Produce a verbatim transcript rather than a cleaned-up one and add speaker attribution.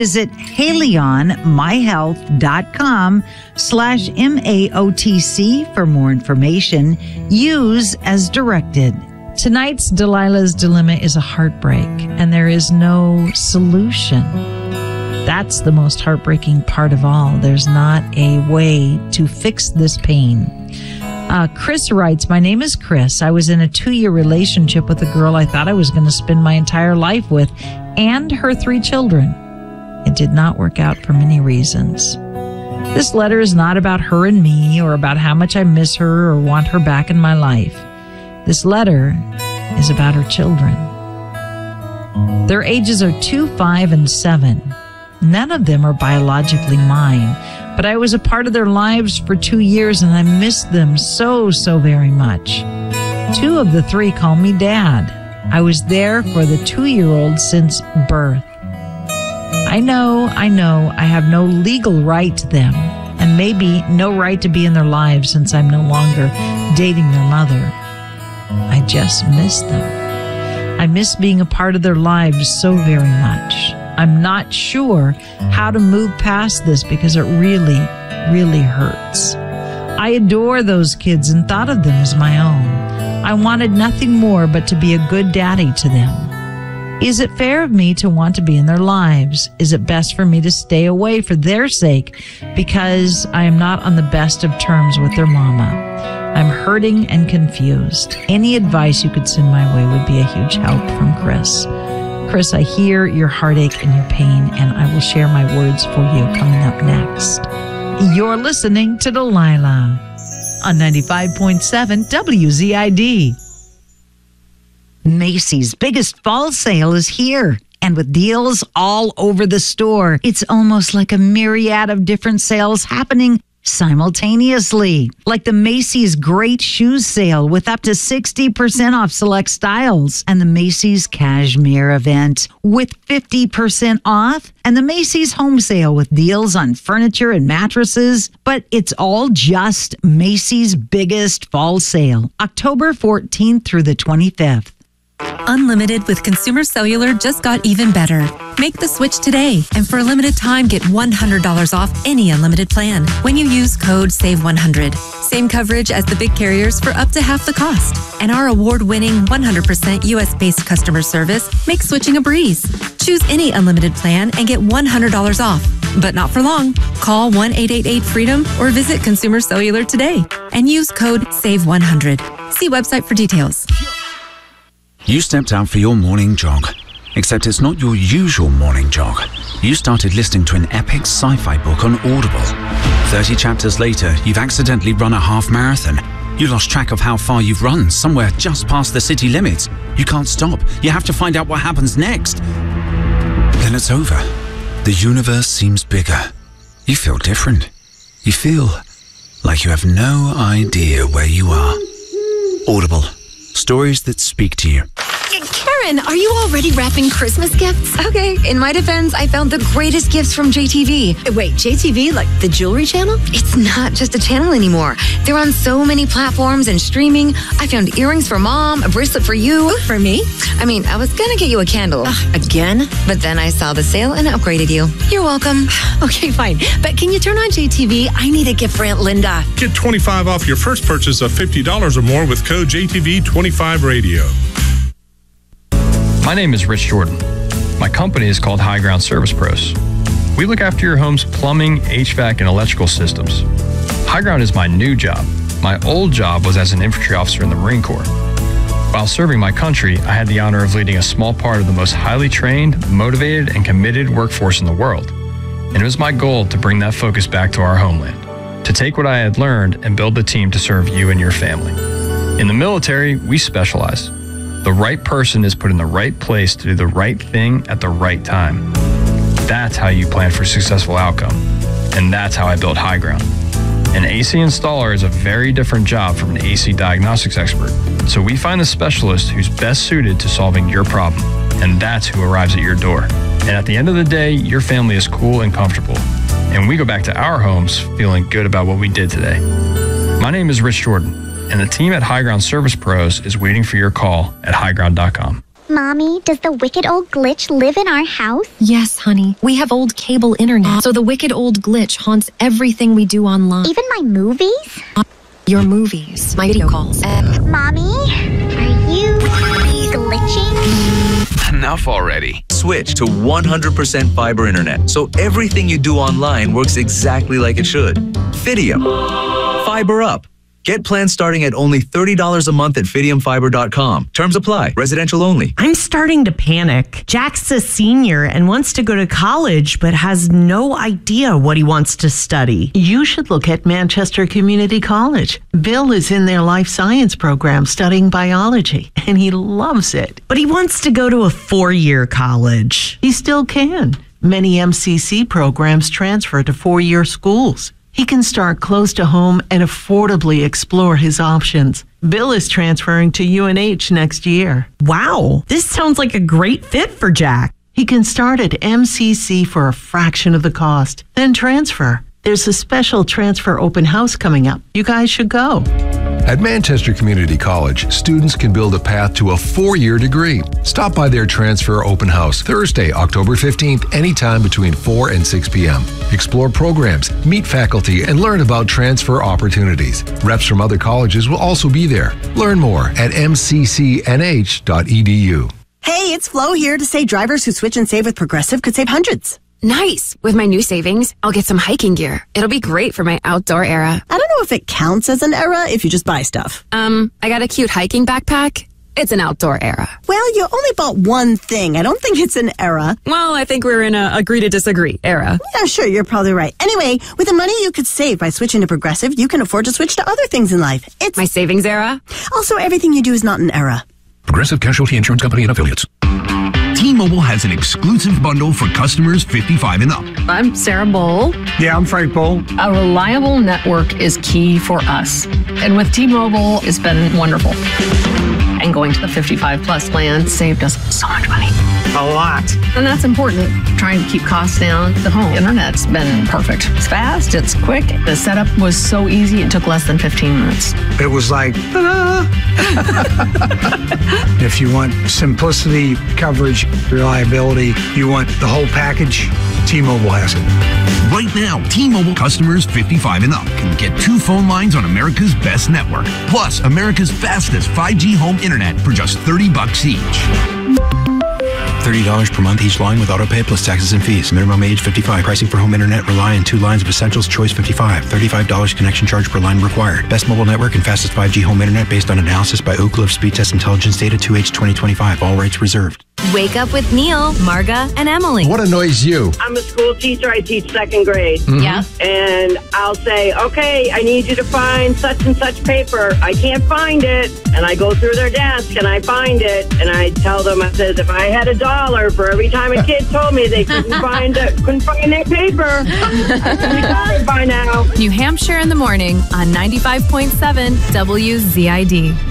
Speaker 1: Visit halionmyhealth.com slash MAOTC for more information. Use as directed. Tonight's Delilah's Dilemma is a heartbreak, and there is no solution. That's the most heartbreaking part of all. There's not a way to fix this pain. Uh, Chris writes, my name is Chris. I was in a two-year relationship with a girl I thought I was going to spend my entire life with and her three children. It did not work out for many reasons. This letter is not about her and me or about how much I miss her or want her back in my life. This letter is about her children. Their ages are two, five, and seven. None of them are biologically mine, but I was a part of their lives for two years and I missed them so, so very much. Two of the three call me Dad. I was there for the two-year-old since birth. I know, I know, I have no legal right to them, and maybe no right to be in their lives since I'm no longer dating their mother. I just miss them. I miss being a part of their lives so very much. I'm not sure how to move past this because it really, really hurts. I adore those kids and thought of them as my own. I wanted nothing more but to be a good daddy to them. Is it fair of me to want to be in their lives? Is it best for me to stay away for their sake because I am not on the best of terms with their mama? I'm hurting and confused. Any advice you could send my way would be a huge help from Chris. Chris, I hear your heartache and your pain, and I will share my words for you coming up next. You're listening to Delilah on ninety-five point seven W Z I D. Macy's biggest fall sale is here, and with deals all over the store, it's almost like a myriad of different sales happening simultaneously. Like the Macy's Great Shoes Sale with up to sixty percent off select styles, and the Macy's Cashmere event with fifty percent off, and the Macy's Home Sale with deals on furniture and mattresses. But it's all just Macy's biggest fall sale, October fourteenth through the twenty-fifth.
Speaker 2: Unlimited with Consumer Cellular just got even better. Make the switch today, and for a limited time, get one hundred dollars off any unlimited plan when you use code save one hundred. Same coverage as the big carriers for up to half the cost. And our award-winning one hundred percent U S-based customer service makes switching a breeze. Choose any unlimited plan and get one hundred dollars off. But not for long. Call one eight eight eight freedom or visit Consumer Cellular today and use code save one hundred. See website for details.
Speaker 3: You stepped out for your morning jog, except it's not your usual morning jog. You started listening to an epic sci-fi book on Audible. thirty chapters later, you've accidentally run a half marathon. You lost track of how far you've run, somewhere just past the city limits. You can't stop. You have to find out what happens next. Then it's over. The universe seems bigger. You feel different. You feel like you have no idea where you are. Audible. Stories that speak to you.
Speaker 4: Karen, are you already wrapping Christmas gifts? Okay, in my defense, I found the greatest gifts from J T V.
Speaker 5: Wait, J T V? Like the jewelry channel?
Speaker 4: It's not just a channel anymore. They're on so many platforms and streaming. I found earrings for Mom, a bracelet for you.
Speaker 5: Ooh, for me?
Speaker 4: I mean, I was gonna get you a candle.
Speaker 5: Ugh, again?
Speaker 4: But then I saw the sale and upgraded you. You're welcome.
Speaker 5: Okay, fine. But can you turn on J T V? I need a gift for Aunt Linda.
Speaker 6: Get twenty-five off your first purchase of fifty dollars or more with code J T V twenty-five radio.
Speaker 7: My name is Rich Jordan. My company is called High Ground Service Pros. We look after your home's plumbing, H V A C, and electrical systems. High Ground is my new job. My old job was as an infantry officer in the Marine Corps. While serving my country, I had the honor of leading a small part of the most highly trained, motivated, and committed workforce in the world. And it was my goal to bring that focus back to our homeland, to take what I had learned and build the team to serve you and your family. In the military, we specialize. The right person is put in the right place to do the right thing at the right time. That's how you plan for a successful outcome. And that's how I built High Ground. An A C installer is a very different job from an A C diagnostics expert. So we find the specialist who's best suited to solving your problem. And that's who arrives at your door. And at the end of the day, your family is cool and comfortable. And we go back to our homes feeling good about what we did today. My name is Rich Jordan, and the team at High Ground Service Pros is waiting for your call at high ground dot com.
Speaker 8: Mommy, does the wicked old glitch live in our house?
Speaker 9: Yes, honey. We have old cable internet, so the wicked old glitch haunts everything we do online.
Speaker 8: Even my movies?
Speaker 9: Your movies, my video calls.
Speaker 8: Mommy, are you glitching?
Speaker 10: Enough already. Switch to one hundred percent fiber internet, so everything you do online works exactly like it should. Fidium. Fiber up. Get plans starting at only thirty dollars a month at fidium fiber dot com. Terms apply. Residential only.
Speaker 11: I'm starting to panic. Jack's a senior and wants to go to college, but has no idea what he wants to study.
Speaker 1: You should look at Manchester Community College. Bill is in their life science program studying biology, and he loves it.
Speaker 11: But he wants to go to a four-year college.
Speaker 1: He still can. Many M C C programs transfer to four-year schools. He can start close to home and affordably explore his options. Bill is transferring to U N H next year.
Speaker 11: Wow, this sounds like a great fit for Jack.
Speaker 1: He can start at M C C for a fraction of the cost, then transfer. There's a special transfer open house coming up. You guys should go.
Speaker 12: At Manchester Community College, students can build a path to a four-year degree. Stop by their transfer open house Thursday, October fifteenth, anytime between four and six p.m. Explore programs, meet faculty, and learn about transfer opportunities. Reps from other colleges will also be there. Learn more at m c c n h dot e d u.
Speaker 13: Hey, it's Flo here to say drivers who switch and save with Progressive could save hundreds.
Speaker 14: Nice. With my new savings, I'll get some hiking gear. It'll be great for my outdoor era.
Speaker 13: I don't know if it counts as an era if you just buy stuff.
Speaker 14: Um, I got a cute hiking backpack. It's an outdoor era.
Speaker 13: Well, you only bought one thing. I don't think it's an era.
Speaker 14: Well, I think we're in a agree to disagree era.
Speaker 13: Yeah, sure, you're probably right. Anyway, with the money you could save by switching to Progressive, you can afford to switch to other things in life. It's
Speaker 14: my savings era.
Speaker 13: Also, everything you do is not an era.
Speaker 15: Progressive Casualty Insurance Company and Affiliates. T-Mobile has an exclusive bundle for customers fifty-five and up.
Speaker 16: I'm Sarah Bowl.
Speaker 17: Yeah, I'm Frank Bowl.
Speaker 16: A reliable network is key for us. And with T-Mobile, it's been wonderful. And going to the fifty-five plus plan saved us so much money.
Speaker 17: A lot.
Speaker 16: And that's important. Trying to keep costs down. The home internet's been perfect. It's fast, it's quick. The setup was so easy, it took less than fifteen minutes.
Speaker 17: It was like, ta-da! If you want simplicity, coverage, reliability, you want the whole package, T-Mobile has it.
Speaker 15: Right now, T-Mobile customers fifty-five and up can get two phone lines on America's best network, plus America's fastest five G home internet for just thirty bucks each.
Speaker 18: thirty dollars per month each line with autopay plus taxes and fees. Minimum age fifty-five. Pricing for home internet rely on two lines of Essentials Choice fifty-five. thirty-five dollars connection charge per line required. Best mobile network and fastest five G home internet based on analysis by Ookla of Speed Test Intelligence Data two H twenty twenty-five. All rights reserved.
Speaker 2: Wake up with Neil, Marga, and Emily.
Speaker 19: What annoys you?
Speaker 20: I'm a school teacher. I teach second grade.
Speaker 2: Mm-hmm. Yeah.
Speaker 20: And I'll say, okay, I need you to find such and such paper. I can't find it. And I go through their desk and I find it. And I tell them, I says, if I had a dollar for every time a kid told me they couldn't find it, couldn't find their paper, I'd be tired by now.
Speaker 2: New Hampshire in the morning on ninety-five point seven W Z I D.